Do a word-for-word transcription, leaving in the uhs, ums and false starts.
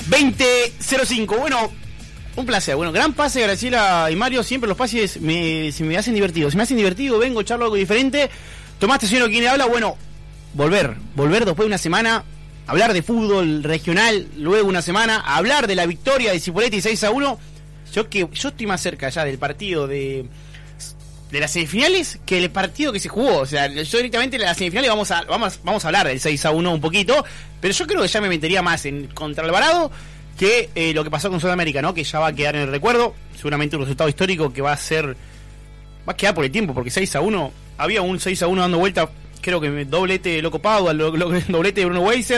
veinte cero cinco. Bueno, un placer. Bueno, gran pase, Graciela y Mario. Siempre los pases me, se me hacen divertidos. Se me hacen divertido, vengo, charlo algo diferente. Tomás Tessino, quien habla. Bueno, volver, volver después de una semana, hablar de fútbol regional, luego una semana, hablar de la victoria de Cipolletti seis a uno. Yo que yo estoy más cerca ya del partido de de las semifinales que el partido que se jugó. O sea, yo directamente en las semifinales vamos a vamos vamos a hablar del seis a uno un poquito, pero yo creo que ya me metería más en contra Alvarado que eh, lo que pasó con Sudamérica, ¿no? Que ya va a quedar en el recuerdo, seguramente un resultado histórico que va a ser, va a quedar por el tiempo, porque seis a uno, había un seis a uno dando vuelta, creo que doblete de Loco Pau, doblete de Bruno Weiser,